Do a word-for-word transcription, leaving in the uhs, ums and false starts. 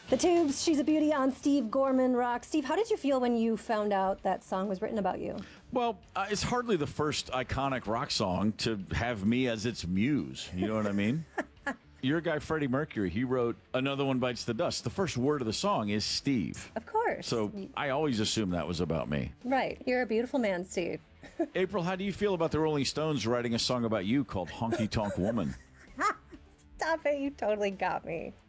The Tubes, She's a Beauty on Steve Gorman Rock. Steve, how did you feel when you found out that song was written about you? Well, uh, it's hardly the first iconic rock song to have me as its muse. You know what I mean? Your guy, Freddie Mercury, he wrote Another One Bites the Dust. The first word of the song is Steve. Of course. So I always assumed that was about me. Right. You're a beautiful man, Steve. April, how do you feel about the Rolling Stones writing a song about you called Honky Tonk Woman? Stop it. You totally got me.